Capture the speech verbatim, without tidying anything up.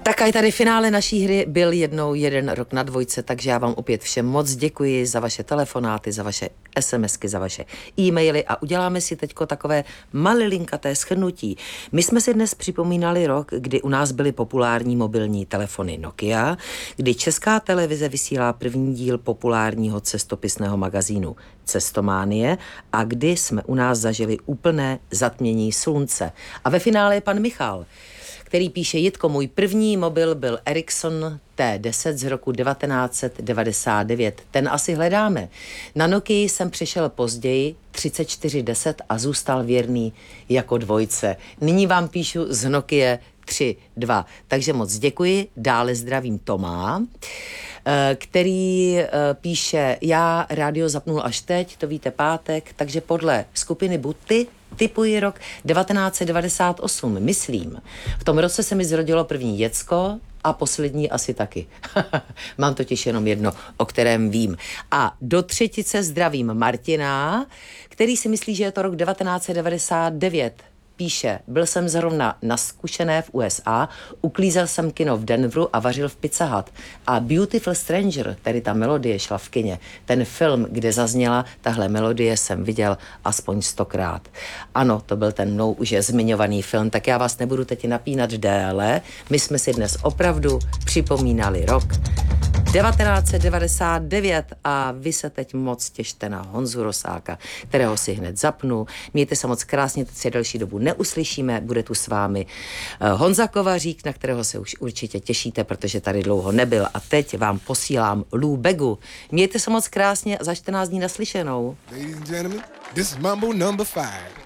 Tak a tady finále naší hry byl jednou jeden rok na dvojce, takže já vám opět všem moc děkuji za vaše telefonáty, za vaše SMSky, za vaše e-maily a uděláme si teďko takové malilinkaté shrnutí. My jsme si dnes připomínali rok, kdy u nás byly populární mobilní telefony Nokia, kdy Česká televize vysílá první díl populárního cestopisného magazínu Cestománie a kdy jsme u nás zažili úplné zatmění slunce. A ve finále je pan Michal, který píše: Jitko, můj první mobil byl Ericsson T deset z roku devatenáct set devadesát devět. Ten asi hledáme. Na Nokii jsem přešel později, třicet čtyři deset, a zůstal věrný jako dvojce. Nyní vám píšu z Nokie tři dva. Takže moc děkuji. Dále zdravím Toma, který píše: já rádio zapnul až teď, to víte, pátek, takže podle skupiny Buty typuji rok devatenáct set devadesát osm, myslím. V tom roce se mi zrodilo první děcko a poslední asi taky. Mám totiž jenom jedno, o kterém vím. A do třetice zdravím Martina, který si myslí, že je to rok devatenáct set devadesát devět. Píše: byl jsem zrovna na zkušené v U S A, uklízel jsem kino v Denveru a vařil v Pizza Hut. A Beautiful Stranger, tedy ta melodie, šla v kině. Ten film, kde zazněla tahle melodie, jsem viděl aspoň stokrát. Ano, to byl ten mnou už zmiňovaný film, tak já vás nebudu teď napínat déle. My jsme si dnes opravdu připomínali rok devatenáct set devadesát devět a vy se teď moc těšte na Honzu Rosáka, kterého si hned zapnu. Mějte se moc krásně, teď se delší dobu neuslyšíme, bude tu s vámi Honza Kovařík, na kterého se už určitě těšíte, protože tady dlouho nebyl, a teď vám posílám Lou Begu. Mějte se moc krásně a za čtrnáct dní naslyšenou. Ladies and gentlemen, this is Mambo number five.